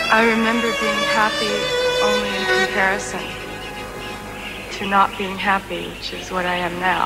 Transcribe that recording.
I remember being happy only in comparison to not being happy, which is what I am now.